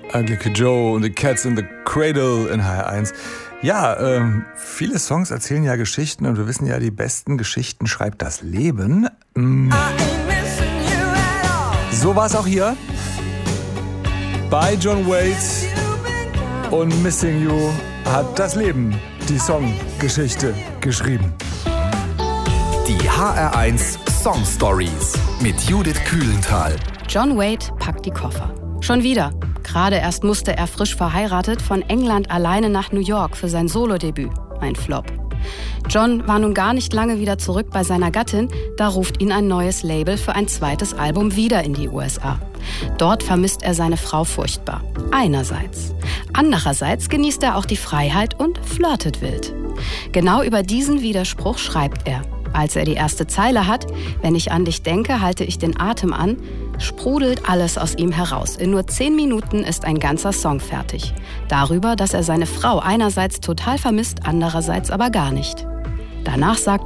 Ugly Kid Joe und The Cats in the Cradle in HR1. Ja, viele Songs erzählen ja Geschichten und wir wissen ja, die besten Geschichten schreibt das Leben. So war es auch hier bei John Waite und Missing You hat das Leben die Songgeschichte geschrieben. Die HR1 Song Stories mit Judith Kühlenthal. John Waite packt die Koffer. Schon wieder. Gerade erst musste er frisch verheiratet von England alleine nach New York für sein Solodebüt. Ein Flop. John war nun gar nicht lange wieder zurück bei seiner Gattin, da ruft ihn ein neues Label für ein zweites Album wieder in die USA. Dort vermisst er seine Frau furchtbar. Einerseits. Andererseits genießt er auch die Freiheit und flirtet wild. Genau über diesen Widerspruch schreibt er. Als er die erste Zeile hat, wenn ich an dich denke, halte ich den Atem an, sprudelt alles aus ihm heraus. In nur 10 Minuten ist ein ganzer Song fertig. Darüber, dass er seine Frau einerseits total vermisst, andererseits aber gar nicht. Danach sagt